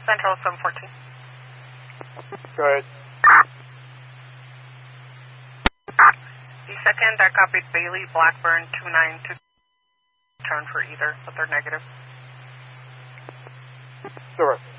Central 714. Go ahead. The second, I copied Bailey, Blackburn, 292. Turn for either, but they're negative. Sure.